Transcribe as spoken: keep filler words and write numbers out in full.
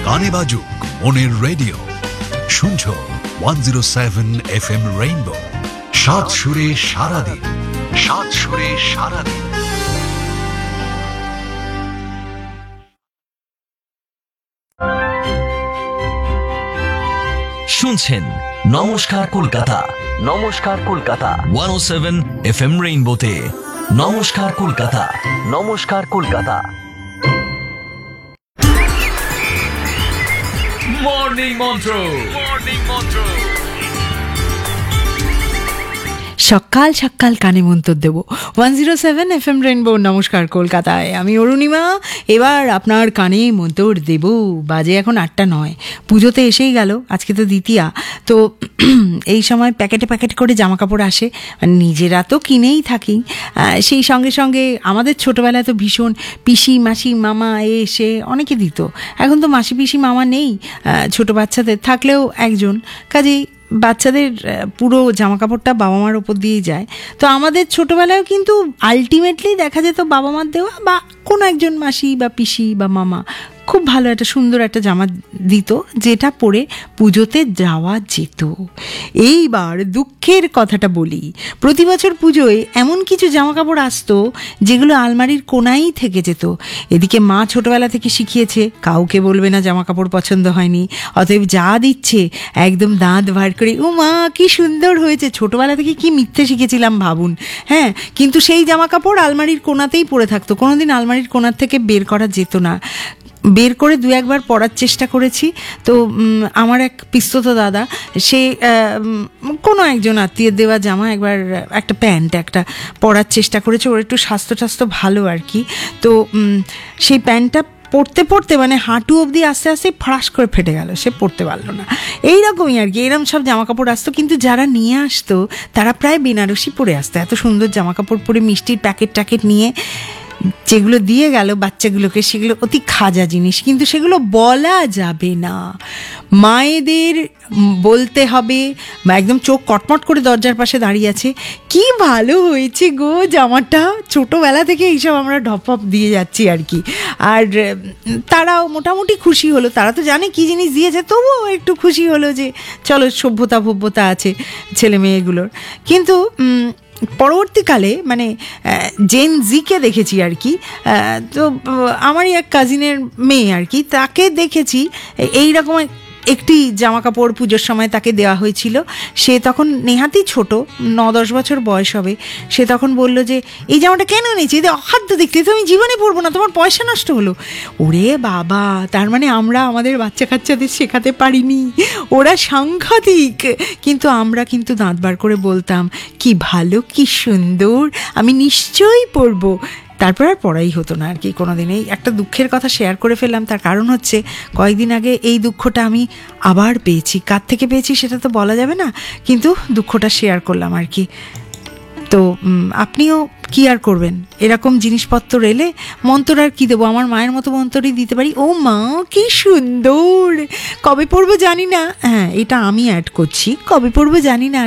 গানে বাজুক মনের রেডিও, শুনছো one zero seven F M rainbow, সাত সুরে সারাদিন, সাত সুরে সারাদিন। শুনছেন নমস্কার কলকাতা, নমস্কার কলকাতা ওয়ান ও সেভেন এফ এম রেইনবোতে। নমস্কার কলকাতা, নমস্কার কলকাতা। মর্নিং মন্ত্র, মর্নিং মন্ত্র। সকাল সকাল কানে মন্তর দেব one zero seven F M rainbow নমস্কার কলকাতায়। আমি অরুণিমা, এবার আপনার কানে মন্তর দেব। বাজে এখন আটটা নয়, পুজোতে এসেই গেল, আজকে তো দ্বিতীয়া। তো এই সময় প্যাকেটে প্যাকেট করে জামা কাপড় আসে, নিজেরা তো কিনেই থাকি, সেই সঙ্গে সঙ্গে আমাদের ছোটোবেলায় তো ভীষণ পিসি মাসি মামা এসে অনেকে দিত। এখন তো মাসি পিসি মামা নেই, ছোটো বাচ্চাদের থাকলেও একজন, কাজেই বাচ্চাদের পুরো জামা কাপড়টা বাবা মার ওপর দিয়েই যায়। তো আমাদের ছোটোবেলায়ও কিন্তু আলটিমেটলি দেখা যেত বাবা মার দেওয়া বা কোনো একজন মাসি বা পিসি বা মামা খুব ভালো একটা সুন্দর একটা জামা দিত, যেটা পরে পুজোতে যাওয়া যেত। এইবার দুঃখের কথাটা বলি, প্রতি বছর পুজোয় এমন কিছু জামা কাপড় আসতো যেগুলো আলমারির কোনায় থেকে যেত। এদিকে মা ছোটোবেলা থেকে শিখিয়েছে কাউকে বলবে না জামা কাপড় পছন্দ হয়নি, অতএব যা দিচ্ছে একদম দাঁত বার করে ও মা কি সুন্দর হয়েছে। ছোটোবেলা থেকে কি মিথ্যে শিখেছিলাম ভাবুন। হ্যাঁ, কিন্তু সেই জামা কাপড় আলমারির কোনাতেই পড়ে থাকতো, কোনোদিন আলমারির কোনার থেকে বের করা যেত না। বের করে দু একবার পরার চেষ্টা করেছি। তো আমার এক পিস্তত দাদা, সে কোনো একজন আত্মীয়ের দেওয়া জামা একবার একটা প্যান্ট একটা পরার চেষ্টা করেছে, ওর একটু স্বাস্থ্য স্বাস্থ্য ভালো আর কি। তো সেই প্যান্টটা পরতে পরতে মানে হাঁটু অবধি আস্তে আস্তে ফ্রাস করে ফেটে গেল, সে পরতে পারলো না। এইরকমই আর কি, এরকম সব জামা কাপড় আসতো। কিন্তু যারা নিয়ে আসতো তারা প্রায় বেনারসি পরে আসতো, এত সুন্দর জামা কাপড় পরে মিষ্টির প্যাকেট ট্যাকেট নিয়ে যেগুলো দিয়ে গেল বাচ্চাগুলোকে, সেগুলো অতি খাজা জিনিস, কিন্তু সেগুলো বলা যাবে না। মায়েদের বলতে হবে, একদম চোখ কটমট করে দরজার পাশে দাঁড়িয়ে আছে, কি ভালো হয়েছে গো জামাটা। ছোটোবেলা থেকে এইসব আমরা ঢপঢপ দিয়ে যাচ্ছি আর কি। আর তারাও মোটামুটি খুশি হলো, তারা তো জানে কী জিনিস দিয়েছে, তবুও একটু খুশি হলো যে চলো সভ্যতা ভব্যতা আছে ছেলে মেয়েগুলোর। কিন্তু পরবর্তীকালে মানে জেন জিকে দেখেছি আর কি। তো আমারই এক কাজিনের মেয়ে আর কি, তাকে দেখেছি এই রকম একটি জামা কাপড় পুজোর সময় তাকে দেওয়া হয়েছিল। সে তখন নেহাতি ছোট, ন দশ বছর বয়স হবে। সে তখন বলল যে এই জামাটা কেন নিয়েছি, এদের অখাদ্য দেখতে, তো আমি জীবনে পরবো না, তোমার পয়সা নষ্ট হলো। ওরে বাবা, তার মানে আমরা আমাদের বাচ্চা কাচ্চাদের শেখাতে পারিনি, ওরা সাংঘাতিক। কিন্তু আমরা কিন্তু দাঁত বার করে বলতাম কি ভালো কি সুন্দর, আমি নিশ্চয়ই পরবো। তারপর আর পড়াই হতো না আর কি কোনোদিনই। একটা দুঃখের কথা শেয়ার করে ফেললাম, তার কারণ হচ্ছে কয়েকদিন আগে এই দুঃখটা আমি আবার পেয়েছি। কার থেকে পেয়েছি সেটা তো বলা যাবে না, কিন্তু দুঃখটা শেয়ার করলাম আর কি। তো আপনিও কি আর করবেন, এরকম জিনিসপত্র এলে মন্তর আর কি দেবো, আমার মায়ের মতো মন্তরই দিতে পারি। ও মা কি সুন্দর, কবে পড়বো জানি না, হ্যাঁ এটা আমি অ্যাড করছি, কবে পড়বো জানি না,